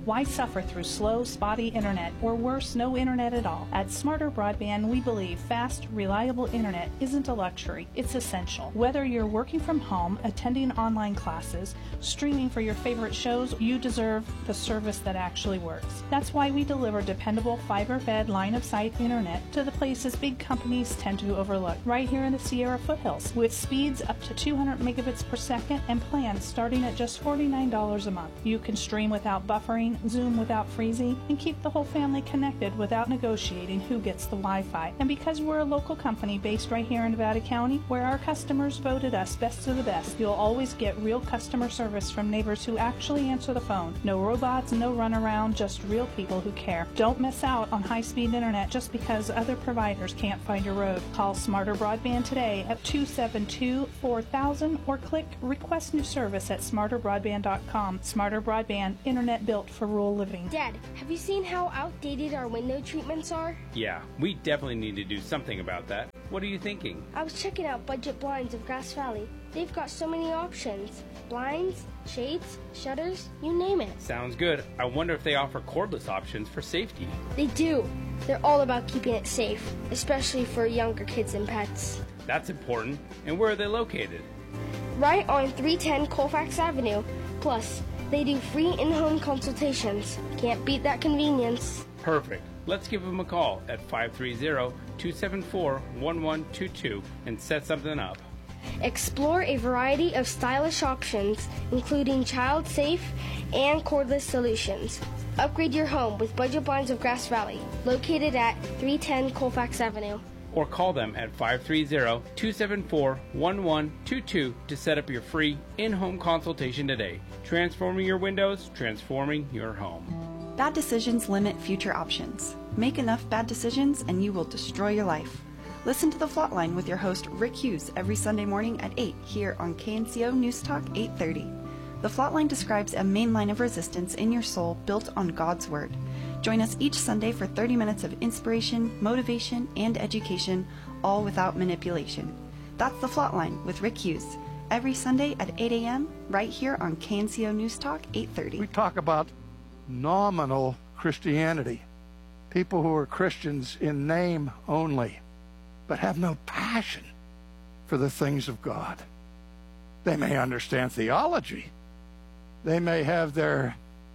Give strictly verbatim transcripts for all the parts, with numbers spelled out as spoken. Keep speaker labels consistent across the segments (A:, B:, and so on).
A: Why suffer through slow, spotty internet, or worse, no internet at all? At Smarter Broadband, we believe fast, reliable internet isn't a luxury, it's essential. Whether you're working from home, attending online classes, streaming for your favorite shows, you deserve the service that actually works. That's why we deliver dependable fiber-fed line-of-sight internet to the places big companies tend to overlook, right here in the Sierra foothills, with speeds up to two hundred megabits per second and plans starting at just forty-nine dollars a month. You can stream without buffering, Zoom without freezing, and keep the whole family connected without negotiating who gets the Wi-Fi. And because we're a local company based right here in Nevada County, where our customers voted us best of the best, you'll always get real customer service from neighbors who actually answer the phone. No robots, no runaround, just real people who care. Don't miss out on high-speed internet just because other providers can't find your road. Call Smarter Broadband today at two seven two, four thousand or click Request New Service at smarter broadband dot com. Smarter Broadband, internet built for rural living.
B: Dad, have you seen how outdated our window treatments are?
C: Yeah, we definitely need to do something about that. What are you thinking?
B: I was checking out Budget Blinds of Grass Valley. They've got so many options. Blinds, shades, shutters, you name it.
C: Sounds good. I wonder if they offer cordless options for safety.
B: They do. They're all about keeping it safe, especially for younger kids and pets.
C: That's important. And where are they located?
B: Right on three ten Colfax Avenue. Plus, they do free in-home consultations. Can't beat that convenience.
C: Perfect. Let's give them a call at five three zero, two seven four, one one two two and set something up.
B: Explore a variety of stylish options, including child-safe and cordless solutions. Upgrade your home with Budget Blinds of Grass Valley, located at three ten Colfax Avenue.
C: Or call them at five three zero, two seven four, one one two two to set up your free in-home consultation today. Transforming your windows, transforming your home.
D: Bad decisions limit future options. Make enough bad decisions and you will destroy your life. Listen to The Flatline with your host Rick Hughes every Sunday morning at eight here on K N C O News Talk eight thirty. The Flatline describes a main line of resistance in your soul built on God's Word. Join us each Sunday for thirty minutes of inspiration, motivation, and education, all without manipulation. That's The Flatline with Rick Hughes, every Sunday at eight a.m. right here on K N C O News Talk eight thirty.
E: We talk about nominal Christianity, people who are Christians in name only, but have no passion for the things of God. They may understand theology. They may have their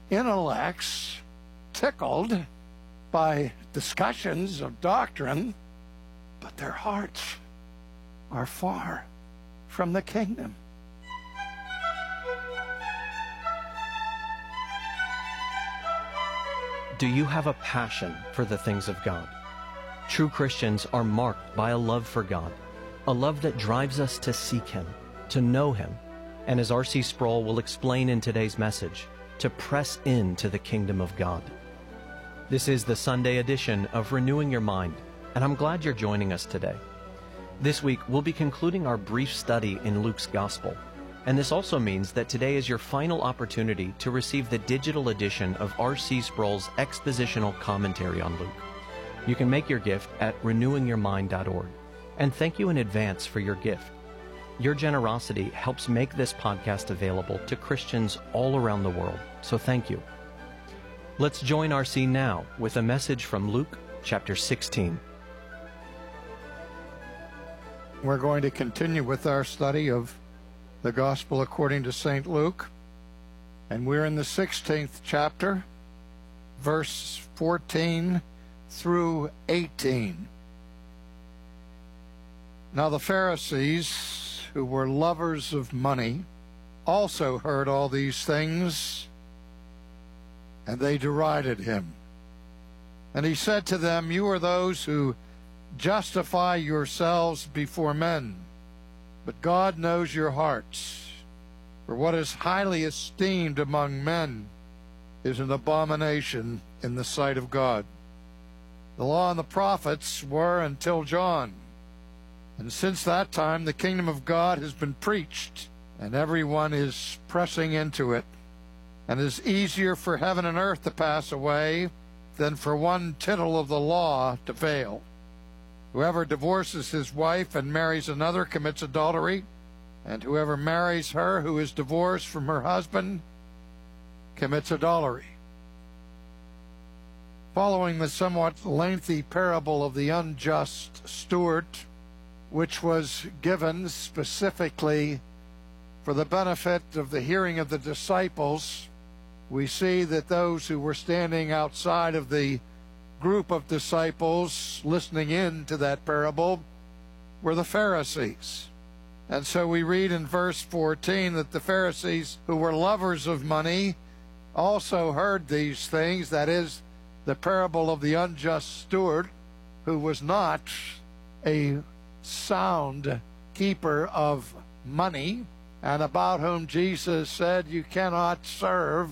E: intellects tickled by discussions of doctrine, but their hearts are far from the kingdom.
F: Do you have a passion for the things of God? True Christians are marked by a love for God, a love that drives us to seek Him, to know Him, and as R C Sproul will explain in today's message, to press into the kingdom of God. This is the Sunday edition of Renewing Your Mind, and I'm glad you're joining us today. This week, we'll be concluding our brief study in Luke's Gospel, and this also means that today is your final opportunity to receive the digital edition of R C Sproul's expositional commentary on Luke. You can make your gift at renewing your mind dot org, and thank you in advance for your gift. Your generosity helps make this podcast available to Christians all around the world, so thank you. Let's join R C now with a message from Luke chapter sixteen.
E: We're going to continue with our study of the Gospel according to Saint Luke, and we're in the sixteenth chapter, verse fourteen through eighteen. Now the Pharisees, who were lovers of money, also heard all these things, and they derided him. And he said to them, "You are those who justify yourselves before men, but God knows your hearts. For what is highly esteemed among men is an abomination in the sight of God. The law and the prophets were until John. And since that time the kingdom of God has been preached, and everyone is pressing into it. And it is easier for heaven and earth to pass away than for one tittle of the law to fail. Whoever divorces his wife and marries another commits adultery, and whoever marries her who is divorced from her husband commits adultery. Following the somewhat lengthy parable of the unjust steward, which was given specifically for the benefit of the hearing of the disciples, we see that those who were standing outside of the group of disciples listening in to that parable were the Pharisees. And so we read in verse fourteen that the Pharisees, who were lovers of money, also heard these things, that is, the parable of the unjust steward, who was not a sound keeper of money, and about whom Jesus said, you cannot serve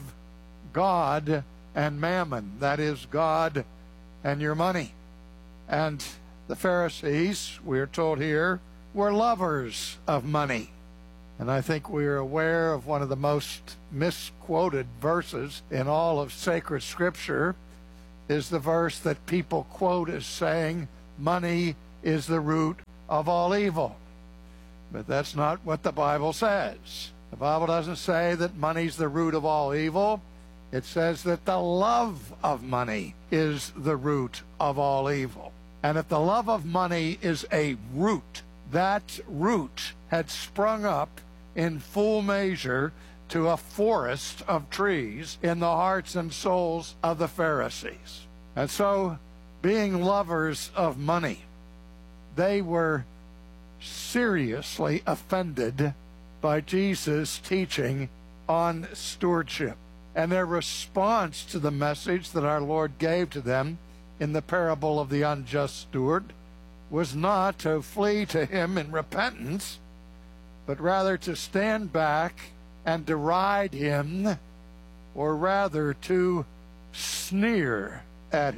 E: God and mammon, that is, God and your money. And the Pharisees, we are told here, were lovers of money. And I think we are aware of one of the most misquoted verses in all of sacred Scripture is the verse that people quote as saying, money is the root of all evil. But that's not what the Bible says. The Bible doesn't say that money's the root of all evil. It says that the love of money is the root of all evil. And if the love of money is a root, that root had sprung up in full measure to a forest of trees in the hearts and souls of the Pharisees. And so, being lovers of money, they were seriously offended by Jesus' teaching on stewardship. And their response to the message that our Lord gave to them in the parable of the unjust steward was not to flee to him in repentance, but rather to stand back and deride him, or rather to sneer at